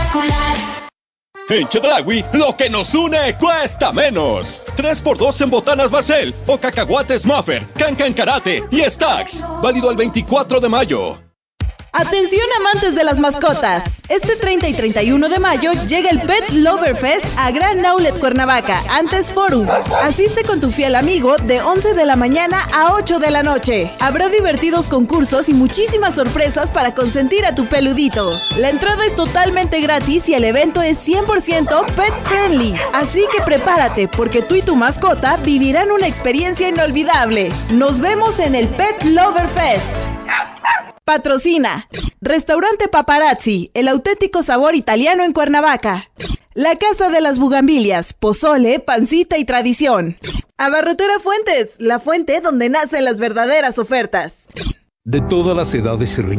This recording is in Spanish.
espectacular. En Chedraui, lo que nos une cuesta menos. 3x2 en botanas Marcel o cacahuates Muffer, Cancan Karate y Stacks. Válido el 24 de mayo. Atención amantes de las mascotas. Este 30 y 31 de mayo llega el Pet Lover Fest a Gran Outlet Cuernavaca, antes Forum. Asiste con tu fiel amigo de 11 de la mañana a 8 de la noche. Habrá divertidos concursos y muchísimas sorpresas para consentir a tu peludito. La entrada es totalmente gratis y el evento es 100% pet friendly. Así que prepárate porque tú y tu mascota vivirán una experiencia inolvidable. Nos vemos en el Pet Lover Fest. Patrocina Restaurante Paparazzi, el auténtico sabor italiano en Cuernavaca. La Casa de las Bugambilias, pozole, pancita y tradición. Abarrotera Fuentes, la fuente donde nacen las verdaderas ofertas. De todas las edades y